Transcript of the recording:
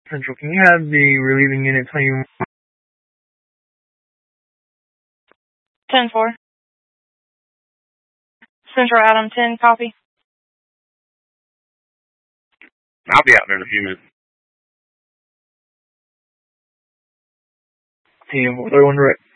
Central, can you have the relieving unit tell you 10-4. Central Adam 10, copy. I'll be out there in a few minutes. PM 431 direct.